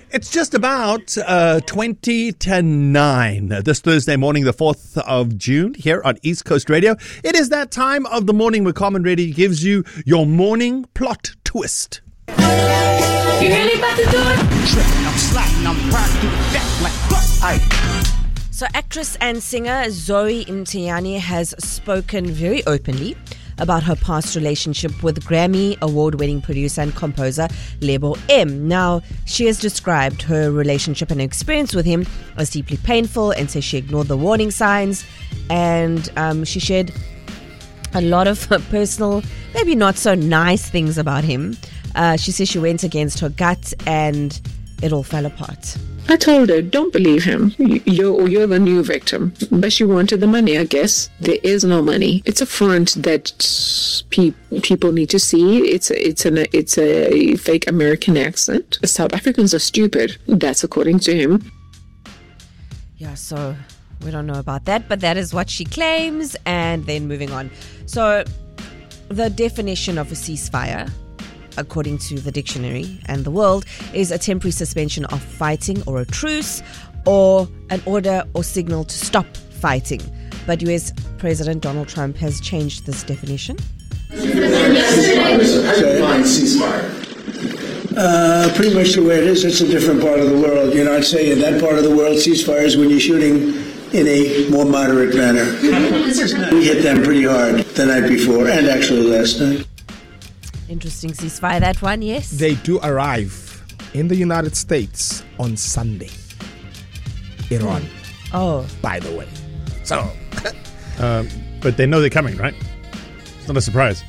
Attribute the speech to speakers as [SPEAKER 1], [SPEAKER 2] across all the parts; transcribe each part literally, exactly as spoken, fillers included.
[SPEAKER 1] It's just about uh, twenty to nine this Thursday morning, the fourth of June, here on East Coast Radio. It is that time of the morning where Carmen Reddy gives you your morning plot twist.
[SPEAKER 2] You really about to do it? Tripping, I'm sliding, I'm riding through the deck like fuck.
[SPEAKER 3] So actress and singer Zoe Mtayane has spoken very openly about her past relationship with Grammy award-winning producer and composer Lebo M. Now, she has described her relationship and experience with him as deeply painful and says she ignored the warning signs, and um, she shared a lot of personal, maybe not so nice things about him. Uh, she says she went against her gut and it all fell apart.
[SPEAKER 4] I told her, don't believe him. You're, you're the new victim. But she wanted the money, I guess. There is no money. It's a front that pe- people need to see. It's a, it's, an, it's a fake American accent. South Africans are stupid. That's according to him.
[SPEAKER 3] Yeah, so we don't know about that, but that is what she claims. And then moving on. So the definition of a ceasefire, according to the dictionary and the world, is a temporary suspension of fighting or a truce or an order or signal to stop fighting. But U S President Donald Trump has changed this definition.
[SPEAKER 5] How do you define ceasefire?
[SPEAKER 6] Uh, pretty much the way it is. It's a different part of the world. You know, I'd say in that part of the world, ceasefire is when you're shooting in a more moderate manner. We hit them pretty hard the night before and actually last night.
[SPEAKER 3] Interesting ceasefire, that one, yes?
[SPEAKER 7] They do arrive in the United States on Sunday. Iran.
[SPEAKER 3] Oh.
[SPEAKER 7] By the way. So.
[SPEAKER 1] um, but they know they're coming, right? It's not a surprise.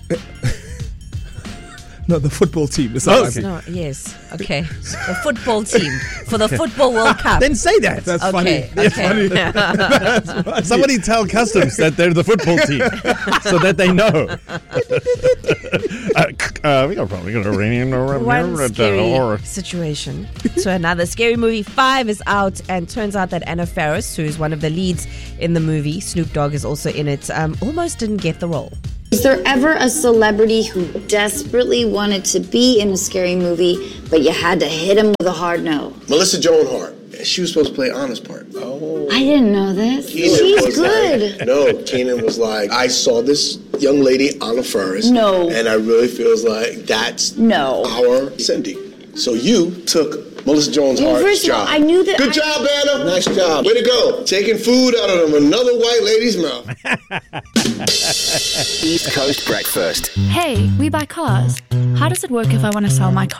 [SPEAKER 7] No, the football team. It's
[SPEAKER 1] oh,
[SPEAKER 7] okay.
[SPEAKER 3] No, yes. Okay. The football team for the Football World Cup.
[SPEAKER 1] Then say that.
[SPEAKER 7] That's
[SPEAKER 3] okay.
[SPEAKER 7] funny. That's
[SPEAKER 3] okay.
[SPEAKER 7] funny. That's funny.
[SPEAKER 1] Somebody tell Customs that they're the football team so that they know. uh, uh, we got probably got a rain
[SPEAKER 3] One scary situation. So another Scary Movie five is out, and turns out that Anna Faris, who is one of the leads in the movie, Snoop Dogg is also in it, um, almost didn't get the role.
[SPEAKER 8] Was there ever a celebrity who desperately wanted to be in a scary movie, but you had to hit him with a hard no?
[SPEAKER 5] Melissa Joan Hart. She was supposed to play Anna's part. Oh.
[SPEAKER 8] I didn't know this.
[SPEAKER 5] Keenan
[SPEAKER 8] She's good.
[SPEAKER 5] Like, no, Keenan was like, I saw this young lady, Anna Faris.
[SPEAKER 8] No.
[SPEAKER 5] And I really feels like that's
[SPEAKER 8] no.
[SPEAKER 5] our Cindy. So you took Melissa Joan
[SPEAKER 8] well,
[SPEAKER 5] Hart's
[SPEAKER 8] first of
[SPEAKER 5] job.
[SPEAKER 8] all, I knew that.
[SPEAKER 5] Good
[SPEAKER 8] I...
[SPEAKER 5] job, Anna. Nice job. Way to go. Taking food out of another white lady's mouth.
[SPEAKER 9] East Coast Breakfast.
[SPEAKER 10] Hey, we buy cars. How does it work if I want to sell my car?